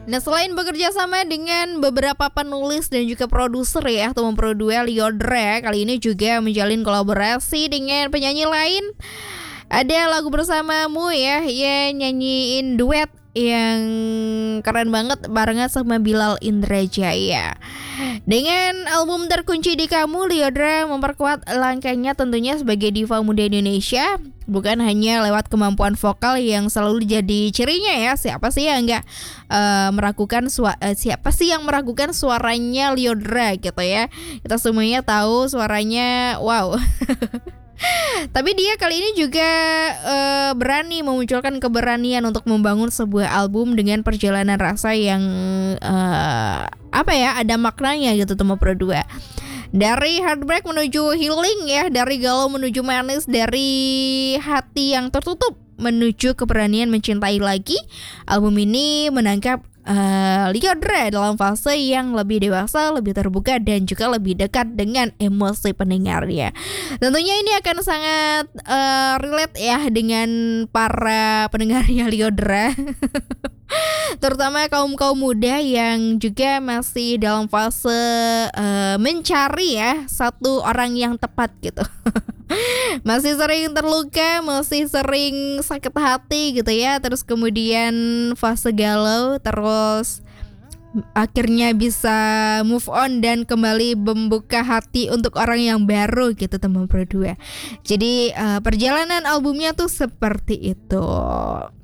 Nah, selain bekerja sama dengan beberapa penulis dan juga produser ya, atau memproduksi, Lyodra kali ini juga menjalin kolaborasi dengan penyanyi lain. Ada lagu bersamamu ya, yang nyanyiin duet yang keren banget barengan sama Bilal Indrajaya. Dengan album Terkunci di Kamu, Lyodra memperkuat langkahnya tentunya sebagai diva muda Indonesia. Bukan hanya lewat kemampuan vokal yang selalu jadi cirinya ya. Siapa sih yang nggak siapa sih yang meragukan suaranya Lyodra gitu ya. Kita semuanya tahu suaranya wow. Tapi dia kali ini juga berani memunculkan keberanian untuk membangun sebuah album dengan perjalanan rasa yang ada maknanya gitu sama berdua. Dari heartbreak menuju healing ya, dari galau menuju manis, dari hati yang tertutup menuju keberanian mencintai lagi. Album ini menangkap Lyodra dalam fase yang lebih dewasa, lebih terbuka dan juga lebih dekat dengan emosi pendengarnya. Tentunya ini akan sangat relate ya dengan para pendengarnya Lyodra. Terutama kaum muda yang juga masih dalam fase mencari ya satu orang yang tepat gitu. Masih sering terluka, masih sering sakit hati gitu ya. Terus kemudian fase galau, terus akhirnya bisa move on dan kembali membuka hati untuk orang yang baru gitu teman berdua. Jadi perjalanan albumnya tuh seperti itu.